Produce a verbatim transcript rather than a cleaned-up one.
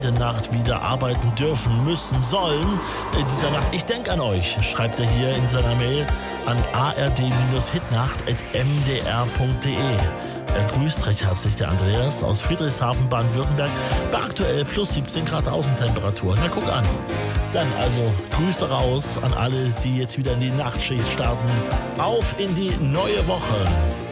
Nacht wieder arbeiten dürfen, müssen, sollen in dieser Nacht. Ich denke an euch, schreibt er hier in seiner Mail an a r d hitnacht at m d r punkt d e. Er grüßt recht herzlich der Andreas aus Friedrichshafen, Baden-Württemberg, bei aktuell plus siebzehn Grad Außentemperatur. Na, guck an. Dann also Grüße raus an alle, die jetzt wieder in die Nachtschicht starten. Auf in die neue Woche.